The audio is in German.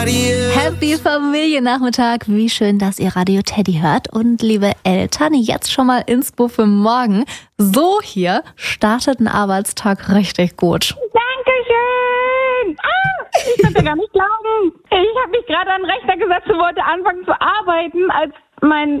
Happy Familiennachmittag, wie schön, dass ihr Radio Teddy hört. Und liebe Eltern, jetzt schon mal Inspo für morgen. So hier startet ein Arbeitstag richtig gut. Dankeschön! Ich konnte gar nicht glauben. Ich habe mich gerade an den Rechner gesetzt und wollte anfangen zu arbeiten, als mein